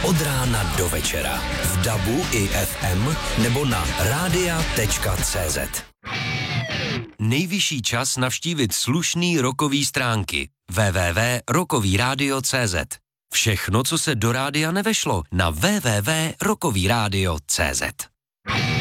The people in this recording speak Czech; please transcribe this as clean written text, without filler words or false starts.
od rána do večera. V DABu i FM nebo na radia.cz. Nejvyšší čas navštívit slušný rockový stránky www.rockovyradio.cz. Všechno, co se do rádia nevešlo, na www.rockovyradio.cz.